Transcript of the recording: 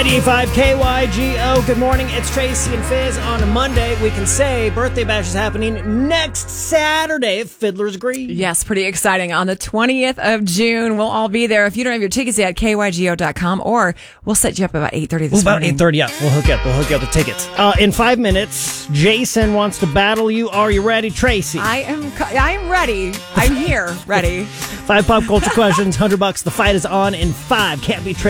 98.5 KYGO. Good morning. It's Tracy and Fizz on a Monday. We can say Birthday Bash is happening next Saturday if Fiddler's Green. Yes, pretty exciting. On the 20th of June, we'll all be there. If you don't have your tickets yet, kygo.com, or we'll set you up about 8:30 this morning. About 8:30, yeah. We'll hook you up the tickets. In 5 minutes, Jason wants to battle you. Are you ready, Tracy? I am ready. I'm here, ready. 5 pop culture questions, $100. The fight is on in 5. Can't be Tracy.